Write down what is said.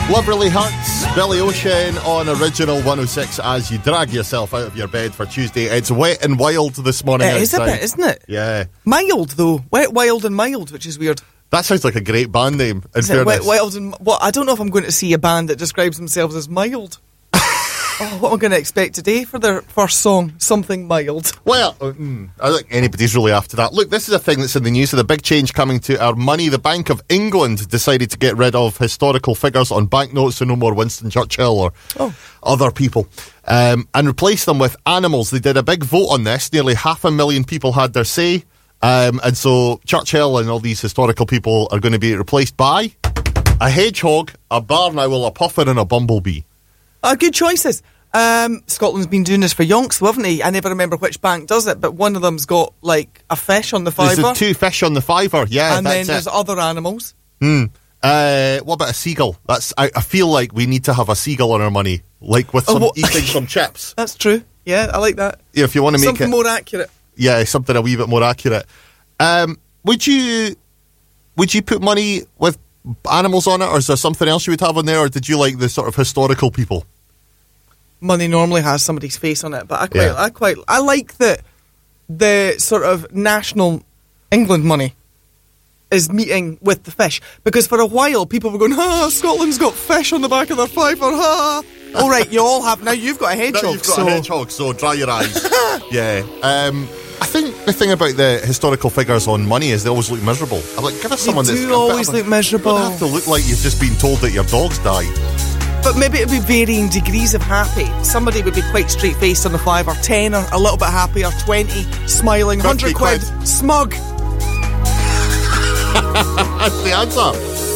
Love Really Hurts, Billy Ocean on Original 106 as you drag yourself out of your bed for Tuesday. It's wet and wild this morning outside. It is a bit, isn't it? Yeah. Mild, though. Wet, wild and mild, which is weird. That sounds like a great band name, in fairness. Wet, wild and... Well, I don't know if I'm going to see a band that describes themselves as mild. What am I going to expect today for their first song? Something mild. Well, I don't think anybody's really after that. Look, this is a thing that's in the news. So the big change coming to our money. The Bank of England decided to get rid of historical figures on banknotes, so no more Winston Churchill or other people, and replace them with animals. They did a big vote on this. Nearly 500,000 people had their say. And so Churchill and all these historical people are going to be replaced by a hedgehog, a barn owl, a puffer and a bumblebee. Good choices. Scotland's been doing this for yonks, haven't they? I never remember which bank does it, but one of them's got, like, a fish on the fiver. There's the 2 fish on the fiver, yeah, and that's then there's other animals. What about a seagull? I feel like we need to have a seagull on our money, like with eating some chips. That's true. Yeah, I like that. Yeah, if you want to make something more accurate. Yeah, something a wee bit more accurate. Would you put money with animals on it, or is there something else you would have on there, or did you like the sort of historical people? Money normally has somebody's face on it, but I like that the sort of national England money is meeting with the fish, because for a while people were going, Scotland's got fish on the back of their fiver, all right, you all have, now you've got a hedgehog. Now you've got a hedgehog, so dry your eyes. Yeah. I think the thing about the historical figures on money is they always look miserable. I'm like, give us someone that's... They do always look miserable. You don't have to look like you've just been told that your dog's died. But maybe it would be varying degrees of happy. Somebody would be quite straight-faced on the fiver, 10 or a little bit happier, 20 smiling, 100 quid smug. That's the answer.